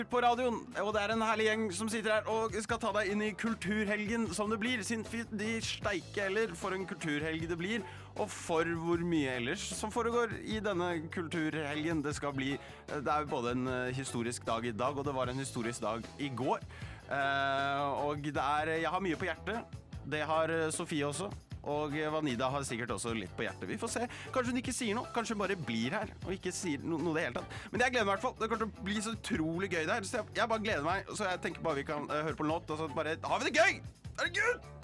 På radioen, og det en herlig gjeng som sitter her og skal ta deg inn i kulturhelgen som det blir. Sin de steike eller for en kulturhelg det blir, og for hvor mye ellers som foregår i denne kulturhelgen. Det skal bli, det både en historisk dag i dag, og det var en historisk dag i går. Og det jeg har mye på hjertet. Det har Sofie også. Og Vanida har sikkert også litt på hjertet. Vi får se. Kanskje hun ikke sier noe. Kanskje hun bare blir her og ikke sier noe det hele tatt. Men jeg gleder meg i hvert fall. Det kommer til å bli så utrolig gøy der. Så jeg bare gleder meg. Så jeg tenker bare vi kan høre på en låt, og så bare har vi det gøy! Herregud!